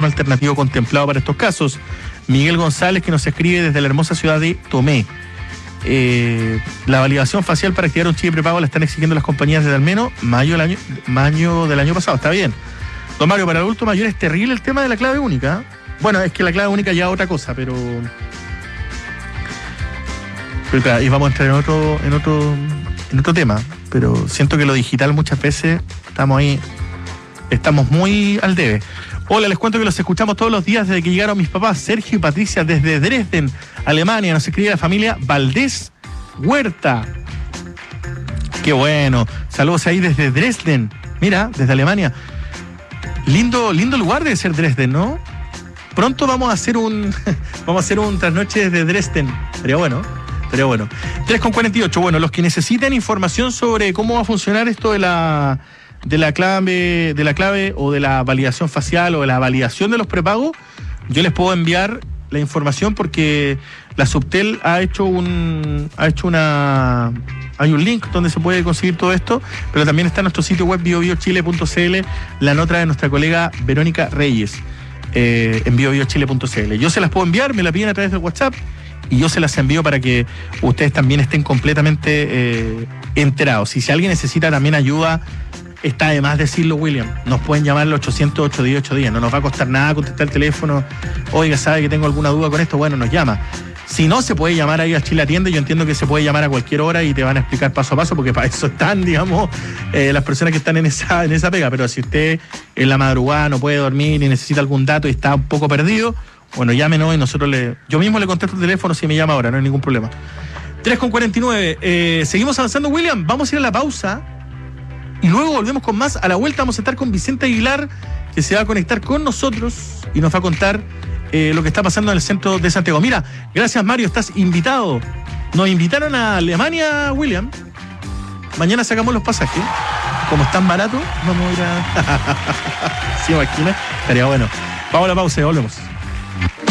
sistema alternativo contemplado para estos casos. Miguel González, que nos escribe desde la hermosa ciudad de Tomé. La validación facial para activar un chip prepago la están exigiendo las compañías desde al menos mayo del año pasado. Está bien. Don Mario, para adultos mayores es terrible el tema de la clave única. Bueno, es que la clave única ya es otra cosa, pero claro, y vamos a entrar en otro tema. Pero siento que lo digital muchas veces estamos muy al debe. Hola, les cuento que los escuchamos todos los días desde que llegaron mis papás, Sergio y Patricia, desde Dresden, Alemania. Nos escribe la familia Valdés Huerta. Qué bueno. Saludos ahí desde Dresden. Mira, desde Alemania. Lindo lugar debe ser Dresden, ¿no? Pronto vamos a hacer un trasnoche desde Dresden. Sería bueno. 3:48. Bueno, los que necesiten información sobre cómo va a funcionar esto de la clave o de la validación facial o de la validación de los prepagos, yo les puedo enviar la información porque la Subtel hay un link donde se puede conseguir todo esto, pero también está en nuestro sitio web biobiochile.cl la nota de nuestra colega Verónica Reyes en biobiochile.cl. Yo se las puedo enviar, me la piden a través del WhatsApp y yo se las envío para que ustedes también estén completamente enterados. Y si alguien necesita también ayuda, está de más decirlo, William. Nos pueden llamar al 800-810-810. No nos va a costar nada contestar el teléfono. Oiga, ¿sabe que tengo alguna duda con esto? Bueno, nos llama. Si no, se puede llamar ahí a Chile Atiende. Yo entiendo que se puede llamar a cualquier hora y te van a explicar paso a paso, porque para eso están, digamos, las personas que están en esa pega. Pero si usted en la madrugada no puede dormir y necesita algún dato y está un poco perdido, bueno, llámenos y yo mismo le contesto el teléfono si me llama ahora, no hay ningún problema. 3:49. Seguimos avanzando, William. Vamos a ir a la pausa y luego volvemos con más. A la vuelta vamos a estar con Vicente Aguilar, que se va a conectar con nosotros y nos va a contar lo que está pasando en el centro de Santiago. Mira, gracias Mario, estás invitado. Nos invitaron a Alemania, William. Mañana sacamos los pasajes. Como están baratos, vamos a ir a... ¿Se imagina? Estaría bueno. Vamos a la pausa y volvemos.